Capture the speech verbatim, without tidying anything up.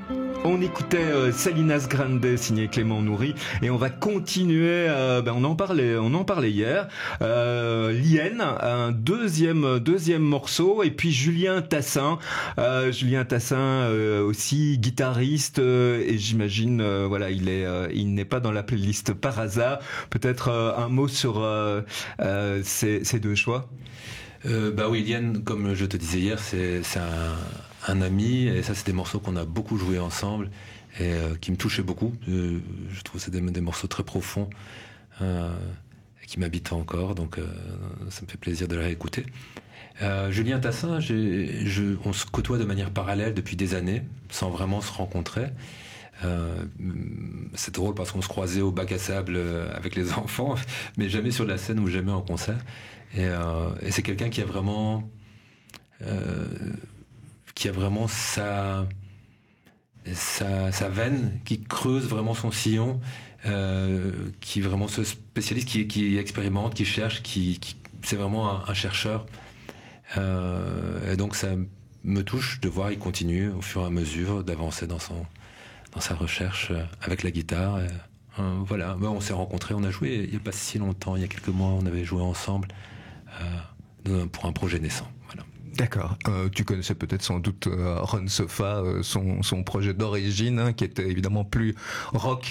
On écoutait euh, Salinas Grande signé Clément Nourry et on va continuer. Euh, ben on en parlait, on en parlait hier. Euh, Lienne, un deuxième deuxième morceau et puis Julien Tassin, euh, Julien Tassin euh, aussi guitariste euh, et j'imagine euh, voilà il est euh, il n'est pas dans la playlist par hasard. Peut-être euh, un mot sur euh, euh, ces, ces deux choix. Euh, bah oui, Lienne, comme je te disais hier, c'est c'est un un ami, et ça c'est des morceaux qu'on a beaucoup joué ensemble et euh, qui me touchaient beaucoup. Euh, je trouve que c'est des, des morceaux très profonds euh, et qui m'habitent encore, donc euh, ça me fait plaisir de les réécouter. Euh, Julien Tassin, j'ai, je, on se côtoie de manière parallèle depuis des années, sans vraiment se rencontrer. Euh, c'est drôle parce qu'on se croisait au bac à sable avec les enfants, mais jamais sur la scène ou jamais en concert. Et, euh, et c'est quelqu'un qui a vraiment... Euh, qui a vraiment sa, sa, sa veine, qui creuse vraiment son sillon, euh, qui vraiment se spécialise, qui, qui expérimente, qui cherche, qui, qui c'est vraiment un, un chercheur. Euh, et donc ça me touche de voir il continue au fur et à mesure d'avancer dans son dans sa recherche avec la guitare. Et, euh, voilà, ben, on s'est rencontrés, on a joué il n'y a pas si longtemps, il y a quelques mois, on avait joué ensemble euh, pour un projet naissant. Voilà. D'accord. Euh, tu connaissais peut-être sans doute euh, Ron Sofa, euh, son, son projet d'origine, hein, qui était évidemment plus rock